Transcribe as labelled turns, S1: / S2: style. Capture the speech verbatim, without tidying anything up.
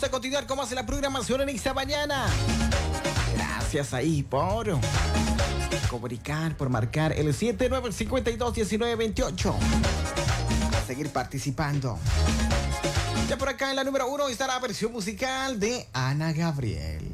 S1: a continuar con más de la programación en esta mañana. Gracias ahí por comunicar, por marcar el siete nueve cinco dos uno nueve dos ocho. A seguir participando. Ya por acá en la número uno está la versión musical de Ana Gabriel.